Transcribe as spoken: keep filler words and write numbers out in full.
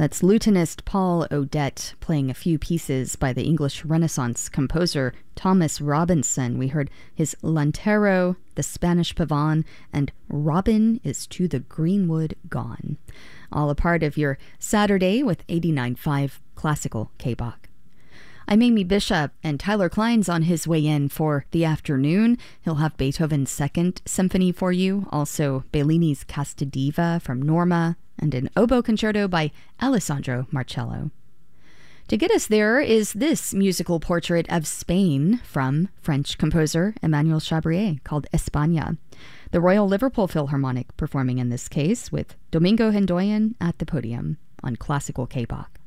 That's lutenist Paul Odette playing a few pieces by the English Renaissance composer Thomas Robinson. We heard his Lantero, The Spanish Pavane, and Robin is to the Greenwood Gone. All a part of your Saturday with eighty-nine point five Classical K-Bach. I'm Amy Bishop, and Tyler Klein's on his way in for the afternoon. He'll have Beethoven's Second Symphony for you, also Bellini's Casta Diva from Norma, and an oboe concerto by Alessandro Marcello. To get us there is this musical portrait of Spain from French composer Emmanuel Chabrier called España. The Royal Liverpool Philharmonic performing in this case with Domingo Hendoyen at the podium on Classical K-Bach.